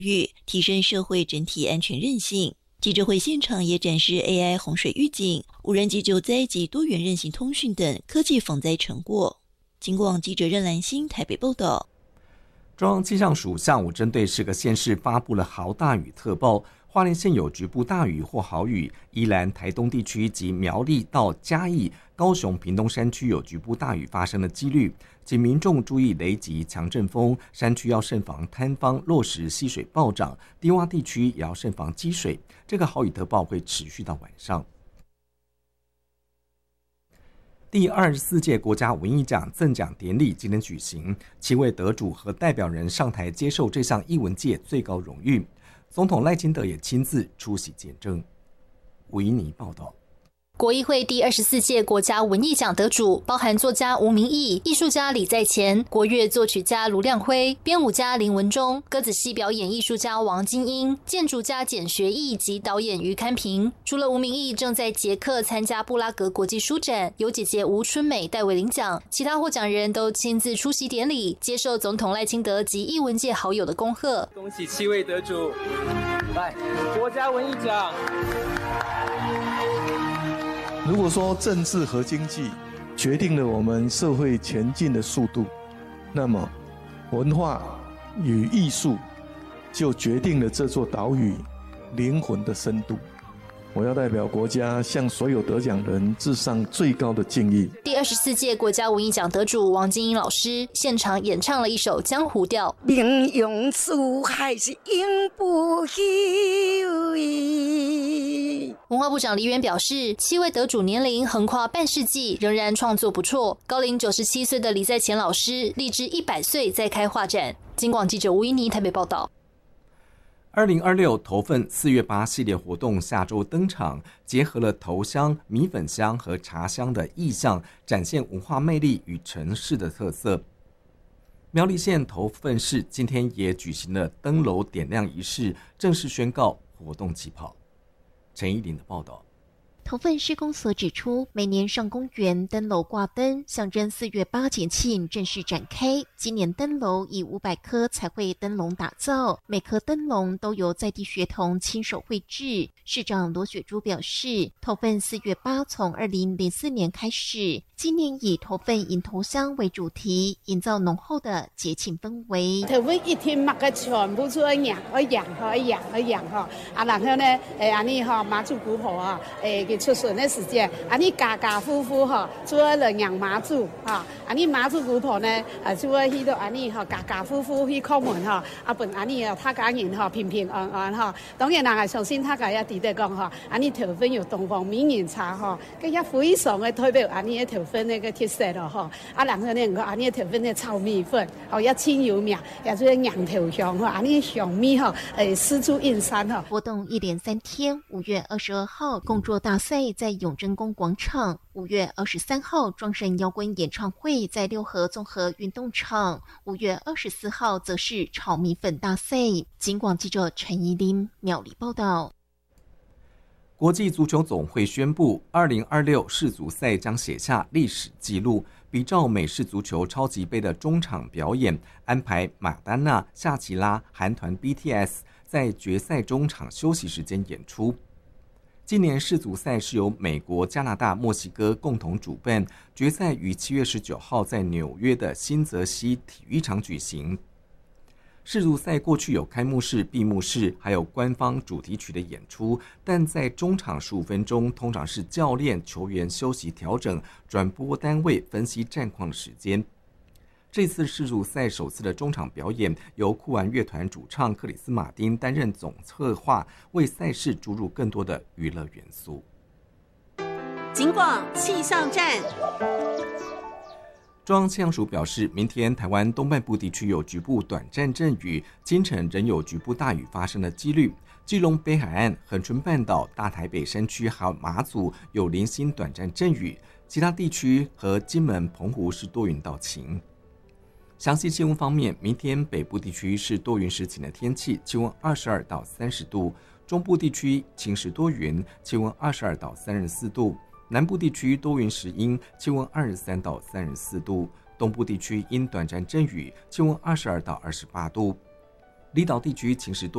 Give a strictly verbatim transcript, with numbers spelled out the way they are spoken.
域，提升社会整体安全韧性。记者会现场也展示 A I 洪水预警、无人机救灾及多元韧性通讯等科技防灾成果。警广记者任兰心台北报道。 中央气象署下午针对十个县市发布了豪大雨特报，花莲县有局部大雨或豪雨，宜兰、台东地区及苗栗到嘉义、高雄、屏东山区有局部大雨发生的几率，请民众注意雷击、强阵风，山区要慎防坍方、落石、溪水暴涨，低洼地区也要慎防积水。这个豪雨特报会持续到晚上。第二十四届国家文艺奖赠奖典礼今天举行，七位得主和代表人上台接受这项艺文界最高荣誉。总统赖清德也亲自出席见证。吴怡妮报道。 国艺会第二十四届国家文艺奖得主包含作家吴明益、艺术家李在前、国乐作曲家卢亮辉、编舞家林文忠、歌子戏表演艺术家王金英、建筑家简学义及导演于堪平。除了吴明益正在捷克参加布拉格国际书展，由姐姐吴春美代为领奖，其他获奖人都亲自出席典礼，接受总统赖清德及艺文界好友的恭贺。 恭喜七位得主，来国家文艺奖。 如果说政治和经济决定了我们社会前进的速度，那么文化与艺术就决定了这座岛屿灵魂的深度。我要代表国家向所有得奖人致上最高的敬意。 第二十四届国家文艺奖得主王金英老师现场演唱了一首江湖调。 名用书还是永不休矣。 文化部长黎元表示，七位得主年龄横跨半世纪，仍然创作不错。高龄九十七岁的李在前老师立志一百岁再开画展。警广记者吴怡妮台北报道。 二零二六头份四月八系列活动下周登场，结合了头香、米粉香和茶香的意象，展现文化魅力与城市的特色。苗栗县头份市今天也举行了灯楼点亮仪式，正式宣告活动起跑。陈依林的报道。 头份施工所指出，每年上公园灯楼挂灯，象征四月八节庆正式展开。今年灯楼以五百颗彩绘灯笼打造，每颗灯笼都由在地学童亲手绘制。市长罗雪珠表示，头份四月八从二零零四年开始，今年以头份迎头香为主题，营造浓厚的节庆氛围。 头份一天嘛个全部做养，而养而养而养哈，啊，然后呢，诶，安尼哈妈祖姑婆啊，诶。出巡的时间，啊，你家家户户哈做了养妈祖哈，啊，你妈祖姑婆呢，啊，做去到安尼哈家家户户去叩门哈，啊，本安尼啊，他家人哈平平安安哈。当然人系相信他家也记得讲哈，安尼头份有东方美人茶哈，佢一非常嘅代表安尼嘅头份呢個特色咯哈。啊，然後呢個安尼頭份嘅炒米粉，哦一千有名，也做羊頭香哈，安尼香米哈，誒絲竹印山哈。 活動一連三天，五月二十二號共作大賽在永贞宫广场，五月二十三号庄神摇滚演唱会在六合综合运动场，五月二十四号则是炒米粉大赛。警广记者陈怡琳苗栗报道。 国际足球总会宣布，二零二六世足赛将写下历史纪录，比照美式足球超级杯的中场表演，安排马丹娜、夏奇拉、韩团 B T S 在决赛中场休息时间演出。今年世足赛是由美国、加拿大、墨西哥共同主办，决赛于七月十九号在纽约的新泽西体育场举行。世足赛过去有开幕式、闭幕式，还有官方主题曲的演出，但在中场十五分钟通常是教练、球员休息调整，转播单位分析战况的时间。这次世足赛首次的中场表演由酷玩乐团主唱克里斯马丁担任总策划，为赛事注入更多的娱乐元素。 警广气象站。 中央气象署表示，明天台湾东半部地区有局部短暂阵雨，清晨仍有局部大雨发生的几率。基隆北海岸、恒春半岛、大台北山区还有马祖有零星短暂阵雨，其他地区和金门、澎湖是多云到晴。详细气温方面，明天北部地区是多云时晴的天气，气温二十二到三十度；中部地区晴时多云，气温二十二到三十四度；南部地区多云时阴，气温二十三到三十四度；东部地区因短暂阵雨，气温二十二到二十八度；离岛地区晴时多